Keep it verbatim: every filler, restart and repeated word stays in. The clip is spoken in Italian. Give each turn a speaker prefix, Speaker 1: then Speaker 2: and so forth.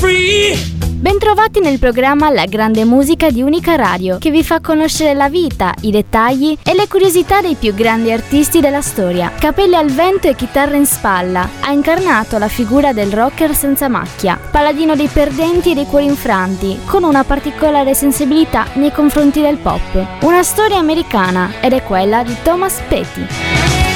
Speaker 1: Bentrovati nel programma La Grande Musica di Unica Radio, che vi fa conoscere la vita, i dettagli e le curiosità dei più grandi artisti della storia. Capelli al vento e chitarra in spalla, ha incarnato la figura del rocker senza macchia, paladino dei perdenti e dei cuori infranti, con una particolare sensibilità nei confronti del pop. Una storia americana, ed è quella di Thomas Petty.